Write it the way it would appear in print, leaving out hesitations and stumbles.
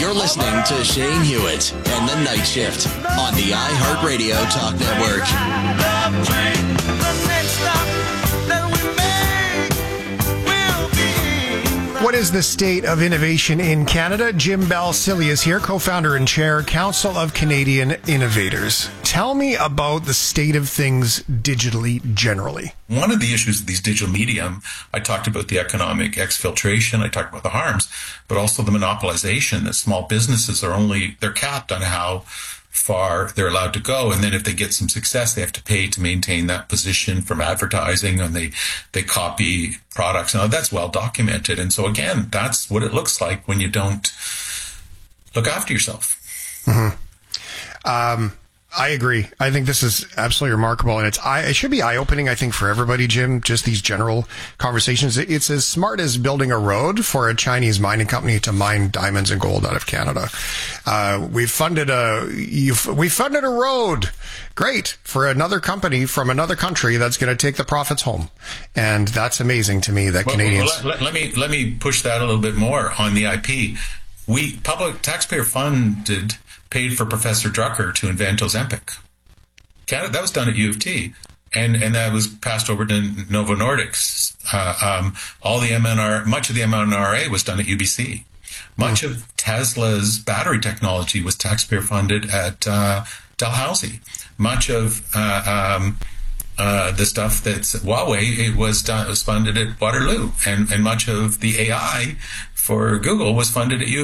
You're listening to Shane Hewitt and The Night Shift on the iHeartRadio Talk Network. What is the state of innovation in Canada? Jim Balsillie is here, co-founder and chair, Council of Canadian Innovators. Tell me about the state of things digitally generally. One of the issues of these digital medium, I talked about the economic exfiltration, I talked about the harms, but also the monopolization that small businesses they're capped on how far they're allowed to go. And then if they get some success, they have to pay to maintain that position from advertising, and they copy products. Now, that's well documented. And so, again, that's what it looks like when you don't look after yourself. Mm-hmm. I agree. I think this is absolutely remarkable, and it should be eye-opening, I think, for everybody, Jim, just these general conversations. It's as smart as building a road for a Chinese mining company to mine diamonds and gold out of Canada. We funded a road. Great, for another company from another country that's going to take the profits home. And that's amazing to me that Canadians... Let me push that a little bit more on the IP. Public taxpayer funded paid for Professor Drucker to invent Ozempic. Canada, that was done at U of T, and that was passed over to Novo Nordisk. Much of the MNRA was done at UBC. Much of Tesla's battery technology was taxpayer funded at Dalhousie. Much of the stuff that's Huawei, it was funded at Waterloo, and much of the AI for Google was funded at U